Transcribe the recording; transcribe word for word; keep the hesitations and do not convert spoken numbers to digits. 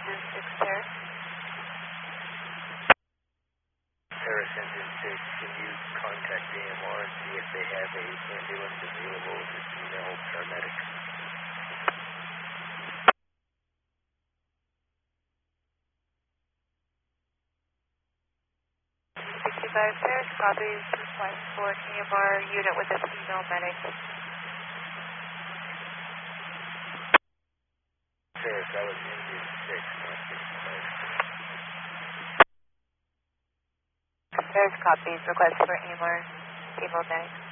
Engine six Paris. Paris Engine six, can you contact A M R and see if they have a ambulance available to email paramedics? sixty-five Paris, copies, request for an E M R unit with a female medic. Paris, that was Engine six, not sixty-five. Paris, copies, request for E M R female medic.